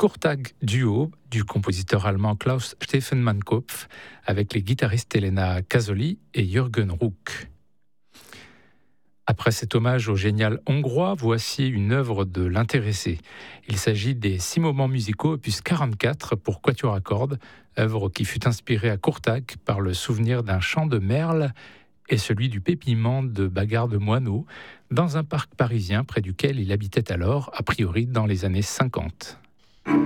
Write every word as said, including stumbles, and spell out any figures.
Kurtag duo du compositeur allemand Klaus Steffen Mannekopf avec les guitaristes Elena Casoli et Jürgen Ruck. Après cet hommage au génial hongrois, voici une œuvre de l'intéressé. Il s'agit des six moments musicaux opus quarante-quatre pour quatuor à cordes, œuvre qui fut inspirée à Kurtag par le souvenir d'un chant de merle et celui du pépillement de bagarres de moineaux dans un parc parisien près duquel il habitait alors, a priori dans les années cinquante.